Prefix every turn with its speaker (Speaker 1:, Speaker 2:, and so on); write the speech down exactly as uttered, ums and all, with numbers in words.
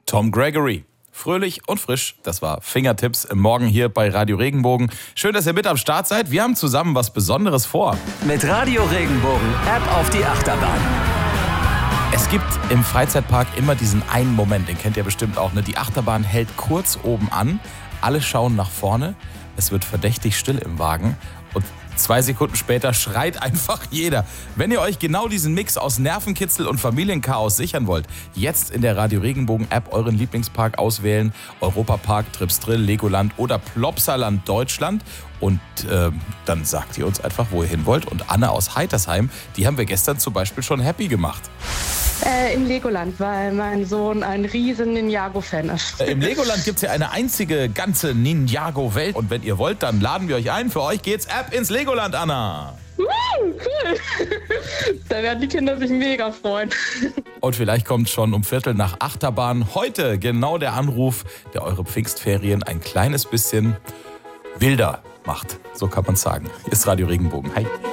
Speaker 1: Tom Gregory. Fröhlich und frisch, das war Fingertips im Morgen hier bei Radio Regenbogen. Schön, dass ihr mit am Start seid. Wir haben zusammen was Besonderes vor.
Speaker 2: Mit Radio Regenbogen, App auf die Achterbahn.
Speaker 1: Es gibt im Freizeitpark immer diesen einen Moment, den kennt ihr bestimmt auch, ne? Die Achterbahn hält kurz oben an, alle schauen nach vorne, es wird verdächtig still im Wagen und zwei Sekunden später schreit einfach jeder. Wenn ihr euch genau diesen Mix aus Nervenkitzel und Familienchaos sichern wollt, jetzt in der Radio Regenbogen App euren Lieblingspark auswählen. Europapark, Trips Drill, Legoland oder Plopsaland Deutschland. Und äh, dann sagt ihr uns einfach, wo ihr hin wollt. Und Anne aus Heitersheim, die haben wir gestern zum Beispiel schon happy gemacht.
Speaker 3: Äh, Im Legoland, weil mein Sohn ein riesen Ninjago-Fan ist.
Speaker 1: Im Legoland gibt es ja eine einzige ganze Ninjago-Welt. Und wenn ihr wollt, dann laden wir euch ein. Für euch geht's ab ins Legoland, Anna.
Speaker 3: Uh, cool. Da werden die Kinder sich mega freuen.
Speaker 1: Und vielleicht kommt schon um Viertel nach Achterbahn heute genau der Anruf, der eure Pfingstferien ein kleines bisschen wilder macht. So kann man sagen. Hier ist Radio Regenbogen. Hi.